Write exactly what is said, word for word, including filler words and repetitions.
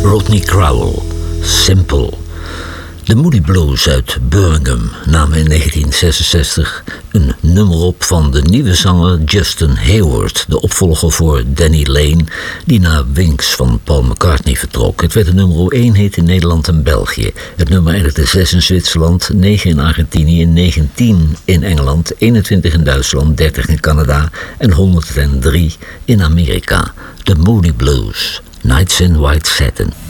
Rodney Crowell, Simple. De Moody Blues uit Birmingham namen in negentien zesenzestig een nummer op van de nieuwe zanger Justin Hayward, de opvolger voor Danny Lane, die naar Wings van Paul McCartney vertrok. Het werd een nummer één hit in Nederland en België. Het nummer eindigde zes in Zwitserland, negen in Argentinië, negentien in Engeland, eenentwintig in Duitsland, dertig in Canada en honderddrie in Amerika. De Moody Blues, Nights in White Satin.